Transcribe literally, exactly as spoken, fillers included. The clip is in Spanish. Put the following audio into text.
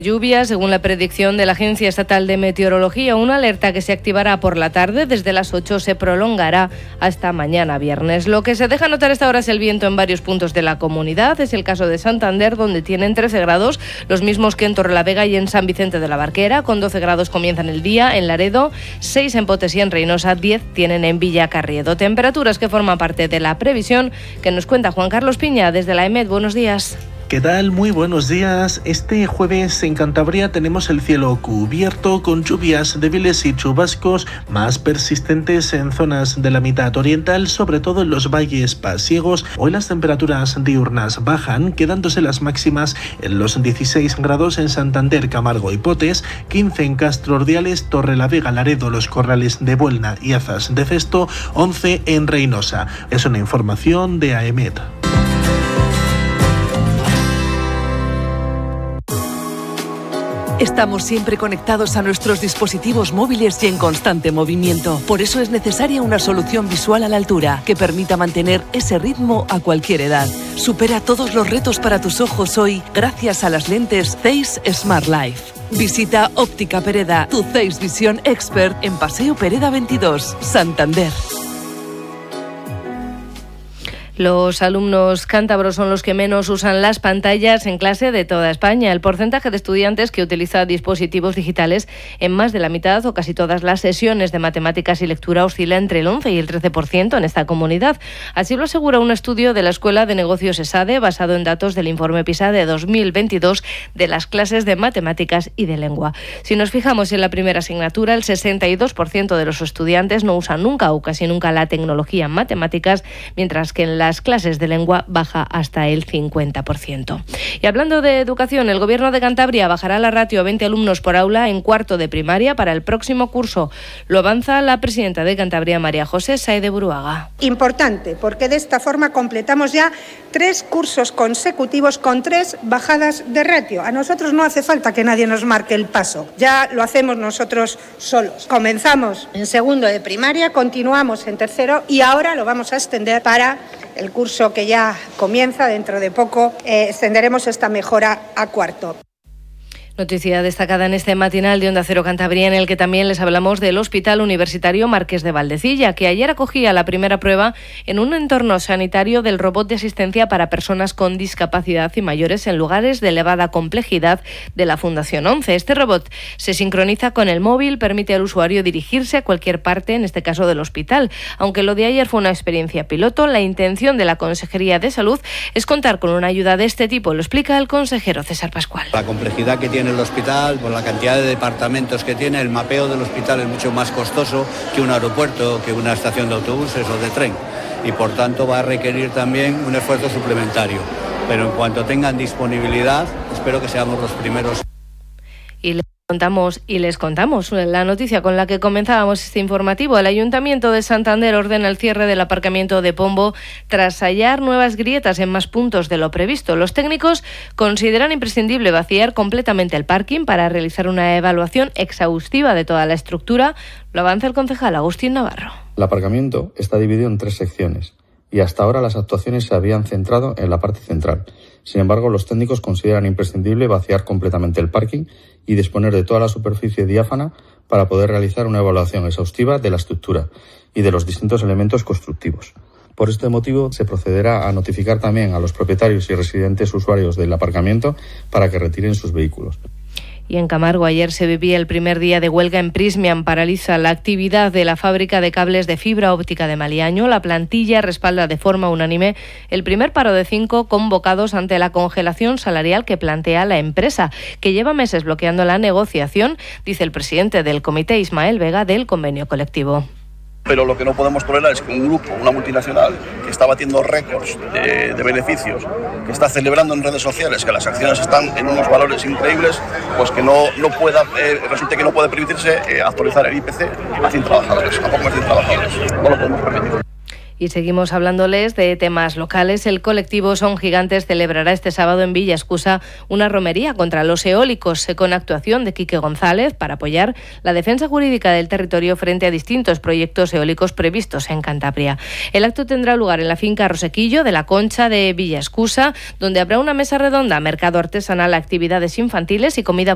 Lluvia, según la predicción de la Agencia Estatal de Meteorología, una alerta que se activará por la tarde desde las ocho se prolongará hasta mañana viernes. Lo que se deja notar a esta hora es el viento en varios puntos de la comunidad. Es el caso de Santander, donde tienen trece grados, los mismos que en Torrelavega y en San Vicente de la Barquera. Con doce grados comienzan el día en Laredo, seis en Potes y en Reynosa, diez tienen en Villacarriedo. Temperaturas que forman parte de la previsión que nos cuenta Juan Carlos Piña desde la EMET. Buenos días. ¿Qué tal? Muy buenos días. Este jueves en Cantabria tenemos el cielo cubierto con lluvias débiles y chubascos más persistentes en zonas de la mitad oriental, sobre todo en los valles pasiegos. Hoy las temperaturas diurnas bajan, quedándose las máximas en los dieciséis grados en Santander, Camargo y Potes, quince en Castro Ordiales, Torrelavega, Laredo, Los Corrales de Buelna y Azas de Cesto, once en Reynosa. Es una información de AEMET. Estamos siempre conectados a nuestros dispositivos móviles y en constante movimiento. Por eso es necesaria una solución visual a la altura que permita mantener ese ritmo a cualquier edad. Supera todos los retos para tus ojos hoy gracias a las lentes Zeiss Smart Life. Visita Óptica Pereda, tu Zeiss Visión Expert en Paseo Pereda veintidós, Santander. Los alumnos cántabros son los que menos usan las pantallas en clase de toda España. El porcentaje de estudiantes que utiliza dispositivos digitales en más de la mitad o casi todas las sesiones de matemáticas y lectura oscila entre el once y el trece por ciento en esta comunidad. Así lo asegura un estudio de la Escuela de Negocios ESADE basado en datos del informe PISA de dos mil veintidós de las clases de matemáticas y de lengua. Si nos fijamos en la primera asignatura, el sesenta y dos por ciento de los estudiantes no usan nunca o casi nunca la tecnología en matemáticas, mientras que en la las clases de lengua baja hasta el cincuenta por ciento. Y hablando de educación, el Gobierno de Cantabria bajará la ratio a veinte alumnos por aula en cuarto de primaria para el próximo curso. Lo avanza la presidenta de Cantabria, María José Sáez de Buruaga. Importante, porque de esta forma completamos ya tres cursos consecutivos con tres bajadas de ratio. A nosotros no hace falta que nadie nos marque el paso, ya lo hacemos nosotros solos. Comenzamos en segundo de primaria, continuamos en tercero y ahora lo vamos a extender para el curso que ya comienza dentro de poco. Eh, extenderemos esta mejora a cuarto. Noticia destacada en este matinal de Onda Cero Cantabria, en el que también les hablamos del Hospital Universitario Marqués de Valdecilla, que ayer acogía la primera prueba en un entorno sanitario del robot de asistencia para personas con discapacidad y mayores en lugares de elevada complejidad de la Fundación once. Este robot se sincroniza con el móvil, permite al usuario dirigirse a cualquier parte, en este caso del hospital. Aunque lo de ayer fue una experiencia piloto, la intención de la Consejería de Salud es contar con una ayuda de este tipo, lo explica el consejero César Pascual. La complejidad que tiene el hospital, por la cantidad de departamentos que tiene, el mapeo del hospital es mucho más costoso que un aeropuerto, que una estación de autobuses o de tren, y por tanto va a requerir también un esfuerzo suplementario. Pero en cuanto tengan disponibilidad, espero que seamos los primeros. Y le contamos y les contamos la noticia con la que comenzábamos este informativo. El Ayuntamiento de Santander ordena el cierre del aparcamiento de Pombo tras hallar nuevas grietas en más puntos de lo previsto. Los técnicos consideran imprescindible vaciar completamente el parking para realizar una evaluación exhaustiva de toda la estructura. Lo avanza el concejal Agustín Navarro. El aparcamiento está dividido en tres secciones y hasta ahora las actuaciones se habían centrado en la parte central. Sin embargo, los técnicos consideran imprescindible vaciar completamente el parking y disponer de toda la superficie diáfana para poder realizar una evaluación exhaustiva de la estructura y de los distintos elementos constructivos. Por este motivo, se procederá a notificar también a los propietarios y residentes usuarios del aparcamiento para que retiren sus vehículos. Y en Camargo ayer se vivía el primer día de huelga en Prysmian. Paraliza la actividad de la fábrica de cables de fibra óptica de Maliaño. La plantilla respalda de forma unánime el primer paro de cinco convocados ante la congelación salarial que plantea la empresa, que lleva meses bloqueando la negociación, dice el presidente del comité, Ismael Vega, del convenio colectivo. Pero lo que no podemos tolerar es que un grupo, una multinacional, que está batiendo récords de, de beneficios, que está celebrando en redes sociales que las acciones están en unos valores increíbles, pues que no, no pueda, eh, resulte que no puede permitirse eh, actualizar el I P C a cien trabajadores, a poco más de cien trabajadores. No lo podemos permitir. Y seguimos hablándoles de temas locales. El colectivo Son Gigantes celebrará este sábado en Villa Escusa una romería contra los eólicos con actuación de Quique González para apoyar la defensa jurídica del territorio frente a distintos proyectos eólicos previstos en Cantabria. El acto tendrá lugar en la finca Rosequillo de la Concha de Villa Escusa, donde habrá una mesa redonda, mercado artesanal, actividades infantiles y comida